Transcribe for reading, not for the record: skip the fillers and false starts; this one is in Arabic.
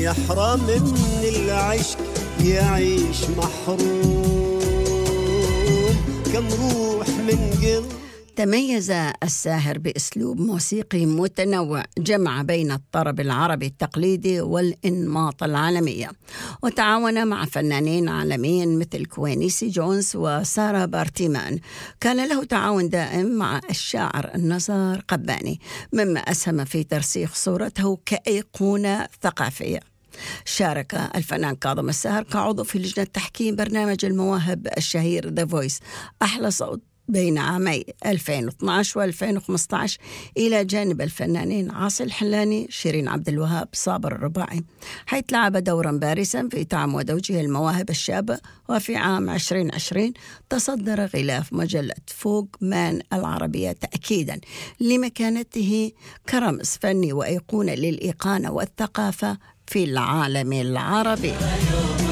يحرم من العشق يعيش محروم، كم روح من قلب. تميز الساهر بأسلوب موسيقي متنوع جمع بين الطرب العربي التقليدي والإنماط العالمية، وتعاون مع فنانين عالميين مثل كوينيسي جونز وسارة بارتيمان. كان له تعاون دائم مع الشاعر النزار قباني، مما أسهم في ترسيخ صورته كأيقونة ثقافية. شارك الفنان كاظم الساهر كعضو في لجنة تحكيم برنامج المواهب الشهير The Voice أحلى صوت بين عامي 2012 و2015 إلى جانب الفنانين عاصي الحلاني، شيرين عبد الوهاب، صابر الرباعي، حيث لعب دورا بارزا في تعمد وجه المواهب الشابة. وفي عام 2020 تصدر غلاف مجلة فوق مان العربية تأكيدا لمكانته كرمز فني وأيقونة للإيقان والثقافة في العالم العربي.